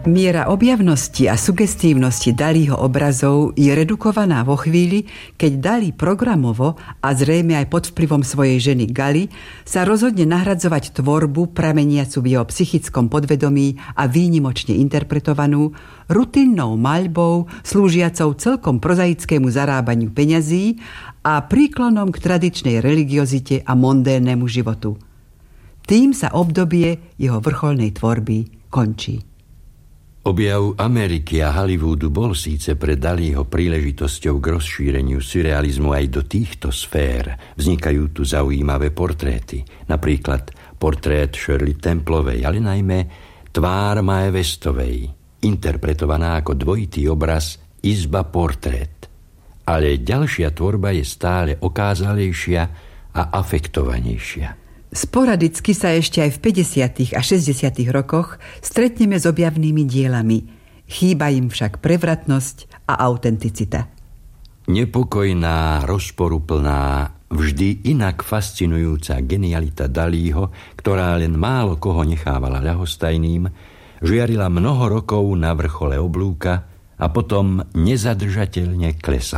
Miera objavnosti a sugestívnosti Dalího obrazov je redukovaná vo chvíli, keď Dalí programovo a zrejme aj pod vplyvom svojej ženy Gali sa rozhodne nahradzovať tvorbu prameniacu v jeho psychickom podvedomí a výnimočne interpretovanú rutinnou maľbou, slúžiacou celkom prozaickému zarábaniu peňazí a príklonom k tradičnej religiozite a mondénnemu životu. Tým sa obdobie jeho vrcholnej tvorby končí. Objav Ameriky a Hollywoodu bol síce pre Dalího príležitosťou k rozšíreniu surrealizmu aj do týchto sfér. Vznikajú tu zaujímavé portréty, napríklad portrét Shirley Templovej, ale najmä tvár Mae Westovej, interpretovaná ako dvojitý obraz Izba portrét. Ale ďalšia tvorba je stále okázalejšia a afektovanejšia. Sporadicky sa ešte aj v 50. a 60. rokoch stretneme s objavnými dielami. Chýba im však prevratnosť a autenticita. Nepokojná, rozporuplná, vždy inak fascinujúca genialita Dalího, ktorá len málo koho nechávala ľahostajným, žiarila mnoho rokov na vrchole oblúka a potom nezadržateľne klesala.